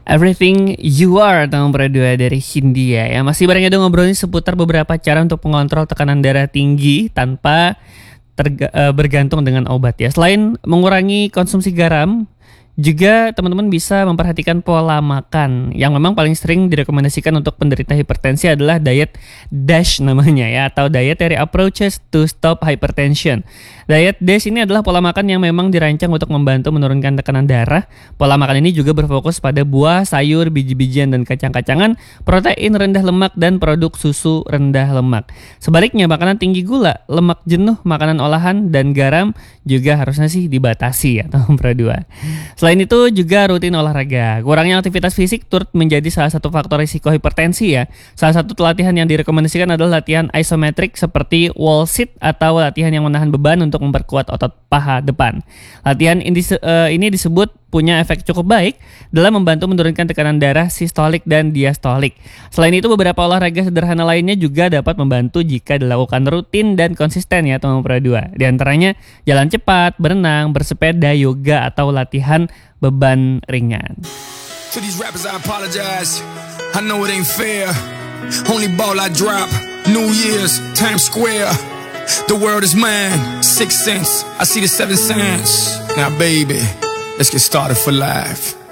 Everything You Are nomor 2 dari Hindia ya. Masih bareng Edo ngobrolin seputar beberapa cara untuk mengontrol tekanan darah tinggi tanpa bergantung dengan obat ya. Selain mengurangi konsumsi garam, juga teman-teman bisa memperhatikan pola makan. Yang memang paling sering direkomendasikan untuk penderita hipertensi adalah diet DASH namanya ya, atau Dietary Approaches to Stop Hypertension. Diet DASH ini adalah pola makan yang memang dirancang untuk membantu menurunkan tekanan darah. Pola makan ini juga berfokus pada buah, sayur, biji-bijian, dan kacang-kacangan, protein rendah lemak, dan produk susu rendah lemak. Sebaliknya, makanan tinggi gula, lemak jenuh, makanan olahan, dan garam juga harusnya sih dibatasi ya, nomor 2. Selain itu juga rutin olahraga. Kurangnya aktivitas fisik turut menjadi salah satu faktor risiko hipertensi ya. Salah satu latihan yang direkomendasikan adalah latihan isometrik seperti wall sit atau latihan yang menahan beban untuk memperkuat otot paha depan. Latihan ini disebut punya efek cukup baik dalam membantu menurunkan tekanan darah sistolik dan diastolik. Selain itu beberapa olahraga sederhana lainnya juga dapat membantu jika dilakukan rutin dan konsisten ya nomor 2. Di antaranya jalan cepat, berenang, bersepeda, yoga, atau latihan beban ringan. To these rappers I apologize. I know it ain't fair. Only ball I drop. New Year's, Times Square. The world is mine. 6 cents. I see the 7 cents. Now baby, let's get started for life.